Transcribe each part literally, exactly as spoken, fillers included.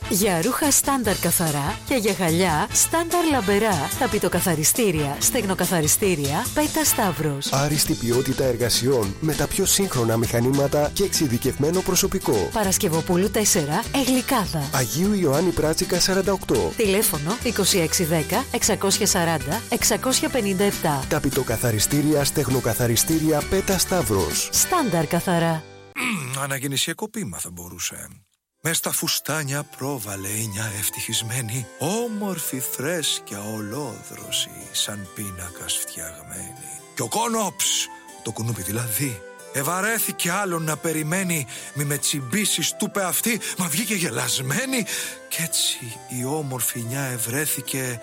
Για ρούχα στάνταρ καθαρά και για γυαλιά στάνταρ λαμπερά, ταπητοκαθαριστήρια, στεγνοκαθαριστήρια, Πέτα Σταύρος. Άριστη ποιότητα εργασιών με τα πιο σύγχρονα μηχανήματα και εξειδικευμένο προσωπικό. Παρασκευοπούλου τέσσερα, Εγλικάδα. Αγίου Ιωάννη Πράτσικα σαράντα οκτώ. Τηλέφωνο είκοσι έξι δέκα εξακόσια σαράντα εξακόσια πενήντα επτά. Ταπητοκαθαριστήρια, στεγνοκαθαριστήρια, Πέτα Σταύρος. Στάνταρ καθαρά. Αναγεννησιακό πείμα θα μπορούσε. Μες στα φουστάνια πρόβαλε η νιά ευτυχισμένη, όμορφη, φρέσκια, ολόδρωση, σαν πίνακας φτιαγμένη. Κι ο κόνοψ, το κουνούπι δηλαδή, ευαρέθηκε άλλον να περιμένει. Μη με τσιμπήσεις, του είπε αυτή, μα βγήκε γελασμένη. Κι έτσι η όμορφη νιά ευρέθηκε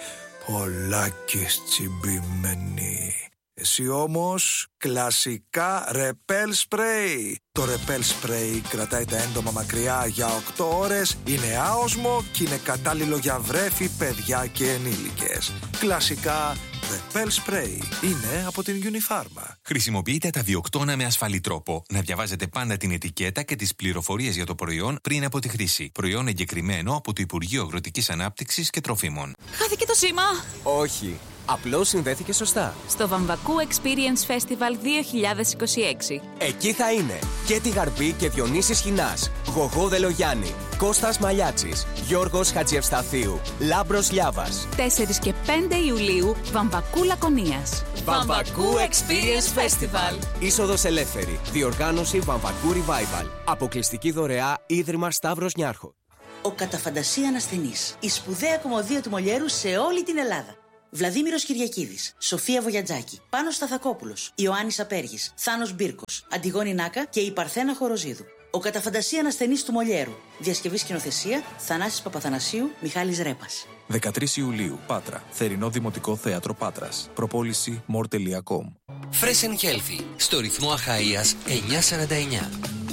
πολλάκις τσιμπημένη. Εσύ όμως κλασικά ρεπέλ σπρέι. Το ρεπέλ σπρέι κρατάει τα έντομα μακριά για οκτώ ώρες, είναι άοσμο και είναι κατάλληλο για βρέφη, παιδιά και ενήλικες. Κλασικά ρεπέλ σπρέι είναι από την Unifarma. Χρησιμοποιείτε τα βιοκτώνα με ασφαλή τρόπο. Να διαβάζετε πάντα την ετικέτα και τις πληροφορίες για το προϊόν πριν από τη χρήση. Προϊόν εγκεκριμένο από το Υπουργείο Αγροτικής Ανάπτυξης και Τροφίμων. Χάθηκε το σήμα! Όχι. Απλώς συνδέθηκε σωστά. Στο Βαμβακού Experience Festival δύο χιλιάδες είκοσι έξι. Εκεί θα είναι και τη Γαρμπή και Διονύσης Χινάς, Γογό Δελογιάννη, Κώστας Μαλιάτσης, Γιώργος Χατζιευσταθίου, Λάμπρος Λιάβας. τέσσερις και πέντε Ιουλίου, Βαμβακού Λακωνίας. Βαμβακού Experience Festival. Είσοδος ελεύθερη. Διοργάνωση Βαμβακού Revival. Αποκλειστική δωρεά Ίδρυμα Σταύρος Νιάρχο. Ο καταφαντασία ασθενής. Η σπουδαία κομμωδία του Μολιέρου σε όλη την Ελλάδα. Βλαδίμηρος Κυριακίδης, Σοφία Βογιατζάκη, Πάνος Σταθακόπουλος, Ιωάννης Απέργης, Θάνος Μπίρκος, Αντιγόνη Νάκα και η Παρθένα Χοροζίδου. Ο καταφαντασία ασθενής του Μολιέρου. Διασκευή σκηνοθεσία Θανάσης Παπαθανασίου, Μιχάλης Ρέπας. δεκατρείς Ιουλίου, Πάτρα. Θερινό Δημοτικό Θέατρο Πάτρας. Προπόληση more τελεία com. Fresh and Healthy, στο ρυθμό Αχαΐας εννιακόσια σαράντα εννιά.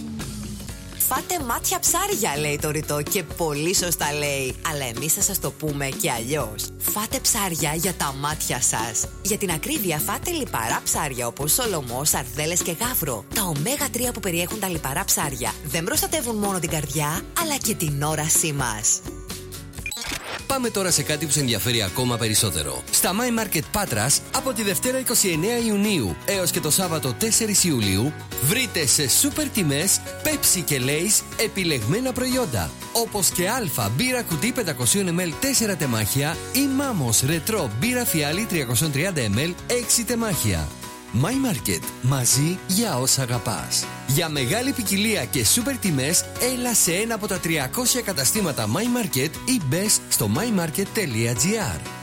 Φάτε μάτια ψάρια, λέει το ρητό, και πολύ σωστά λέει. Αλλά εμείς θα σας το πούμε και αλλιώς. Φάτε ψάρια για τα μάτια σας. Για την ακρίβεια, φάτε λιπαρά ψάρια όπως σολομό, σαρδέλες και γάβρο. Τα ωμέγα τρία που περιέχουν τα λιπαρά ψάρια δεν προστατεύουν μόνο την καρδιά, αλλά και την όρασή μας. Πάμε τώρα σε κάτι που σε ενδιαφέρει ακόμα περισσότερο. Στα My Market Πάτρας, από τη Δευτέρα είκοσι εννέα Ιουνίου έως και το Σάββατο τέσσερις Ιουλίου, βρείτε σε σούπερ τιμές Pepsi και Lay's επιλεγμένα προϊόντα. Όπως και Αλφα μπύρα κουτί πεντακόσια μιλιλίτρα τέσσερα τεμάχια ή Μάμος ρετρό μπύρα φιάλι τριακόσια τριάντα μιλιλίτρα έξι τεμάχια. My Market. Μαζί για όσα αγαπάς. Για μεγάλη ποικιλία και σούπερ τιμές, έλα σε ένα από τα τριακόσια καταστήματα My Market ή μπες στο my market τελεία gr.